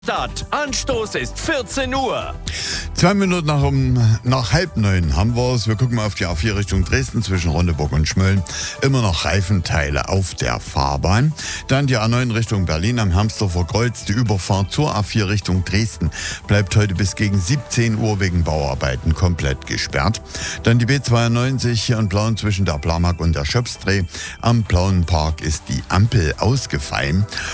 Start. Anstoß ist 14 Uhr. 2 Minuten nach 8:30 haben wir es. Wir gucken mal auf die A4 Richtung Dresden zwischen Ronneburg und Schmölln. Immer noch Reifenteile auf der Fahrbahn. Dann die A9 Richtung Berlin am Hermsdorfer Kreuz. Die Überfahrt zur A4 Richtung Dresden bleibt heute bis gegen 17 Uhr wegen Bauarbeiten komplett gesperrt. Dann die B92 hier in Plauen zwischen der Blamack und der Schöpfsdreh. Am Plauenpark ist die Ampel ausgefallen.